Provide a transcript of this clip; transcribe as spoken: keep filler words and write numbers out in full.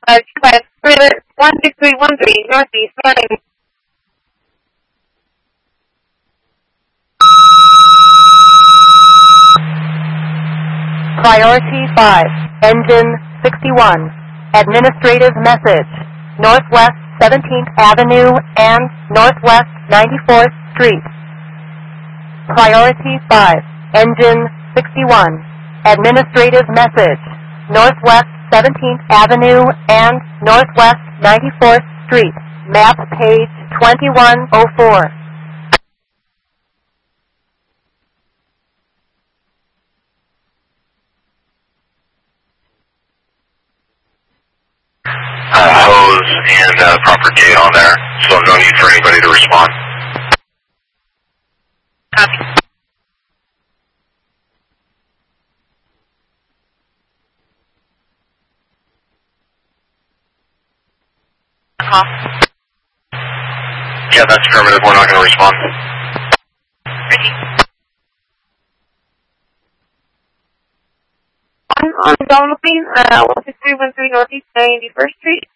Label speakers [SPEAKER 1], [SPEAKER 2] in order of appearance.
[SPEAKER 1] Uh, two five, one six three one three, Northeast, running.
[SPEAKER 2] Priority five, engine sixty-one. Administrative message. Northwest seventeenth Avenue and Northwest ninety-fourth Street. Priority five, engine sixty-one. Administrative message. Northwest seventeenth Avenue and Northwest ninety-fourth Street. Map page twenty-one oh four.
[SPEAKER 3] Uh, hose and uh, proper gate on there, so no need for anybody to respond.
[SPEAKER 1] Copy. Call.
[SPEAKER 3] Yeah, that's affirmative. We're not going to respond.
[SPEAKER 1] Ready. On, on the phone, please. Uh, one six three one three Northeast ninety-first Street.